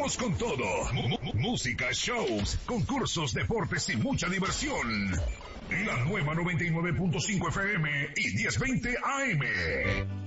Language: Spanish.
Vamos con todo. Música, shows, concursos, deportes y mucha diversión. La nueva 99.5 FM y 1020 AM.